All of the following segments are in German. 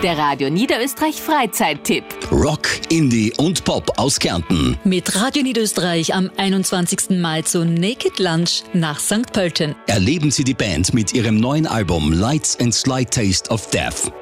Der Radio Niederösterreich Freizeittipp. Rock, Indie und Pop aus Kärnten. Mit Radio Niederösterreich am 21. Mai zu Naked Lunch nach St. Pölten. Erleben Sie die Band mit ihrem neuen Album Lights and Slight Taste of Death.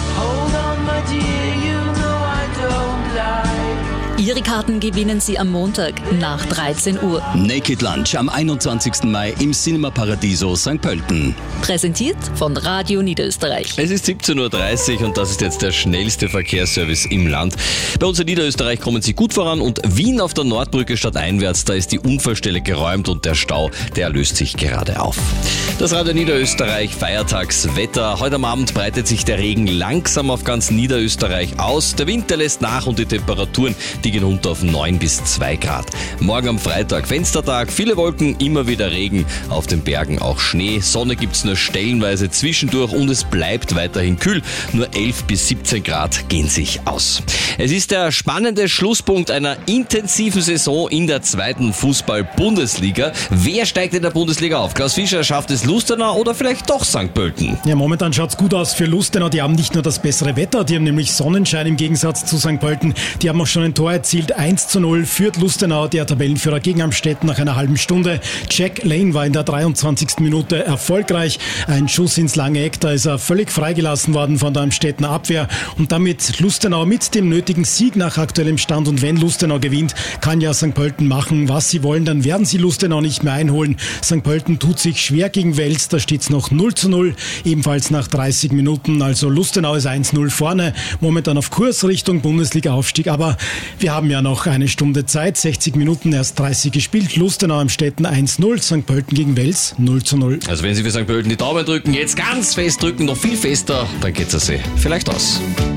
Ihre Karten gewinnen Sie am Montag nach 13 Uhr. Naked Lunch am 21. Mai im Cinema Paradiso St. Pölten. Präsentiert von Radio Niederösterreich. Es ist 17.30 Uhr und das ist jetzt der schnellste Verkehrsservice im Land. Bei uns in Niederösterreich kommen Sie gut voran und Wien auf der Nordbrücke stadteinwärts, da ist die Unfallstelle geräumt und der Stau, der löst sich gerade auf. Das Radio Niederösterreich Feiertagswetter. Heute am Abend breitet sich der Regen langsam auf ganz Niederösterreich aus. Der Wind, der lässt nach und die Temperaturen, die gehen runter auf 9 bis 2 Grad. Morgen am Freitag Fenstertag, viele Wolken, immer wieder Regen, auf den Bergen auch Schnee. Sonne gibt's nur stellenweise zwischendurch und es bleibt weiterhin kühl. Nur 11 bis 17 Grad gehen sich aus. Es ist der spannende Schlusspunkt einer intensiven Saison in der 2. Fußball-Bundesliga. Wer steigt in der Bundesliga auf? Klaus Fischer, schafft es Lustenau oder vielleicht doch St. Pölten? Ja, momentan schaut's gut aus für Lustenau. Die haben nicht nur das bessere Wetter, die haben nämlich Sonnenschein im Gegensatz zu St. Pölten. Die haben auch schon ein Tor erzielt, 1:0 führt Lustenau, der Tabellenführer gegen Amstetten nach einer halben Stunde. Jack Lane war in der 23. Minute erfolgreich. Ein Schuss ins lange Eck, da ist er völlig freigelassen worden von der Amstettener Abwehr und damit Lustenau mit dem nötigen Sieg nach aktuellem Stand. Und wenn Lustenau gewinnt, kann ja St. Pölten machen, was sie wollen, dann werden sie Lustenau nicht mehr einholen. St. Pölten tut sich schwer gegen Wels, da steht's noch 0:0, ebenfalls nach 30 Minuten. Also Lustenau ist 1:0 vorne, momentan auf Kurs Richtung Bundesliga-Aufstieg, aber wir haben ja noch eine Stunde Zeit, 60 Minuten, erst 30 gespielt. Lustenau Amstetten 1:0, St. Pölten gegen Wels 0:0. Also wenn Sie für St. Pölten die Daumen drücken, jetzt ganz fest drücken, noch viel fester, dann geht's das vielleicht aus.